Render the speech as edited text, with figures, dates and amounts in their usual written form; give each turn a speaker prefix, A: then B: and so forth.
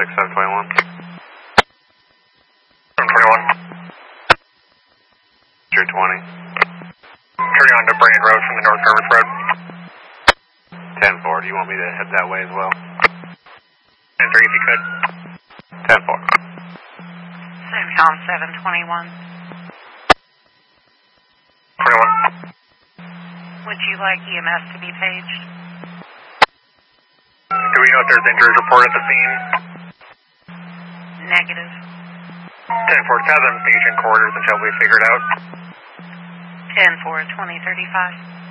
A: 721.
B: 721.
A: 220.
B: Carry on to Brand Road from the North Harvard Road.
A: 10-4, do you want me to head that way as well?
B: 10-3 if you could.
A: 10-4.
C: Centcom 721.
B: 21.
C: Would you like EMS to be paged?
B: Do we know if there's injuries reported at the scene?
C: Negative.
B: 10-4, have them station quarters until we figure it out.
C: 10-4, 2035.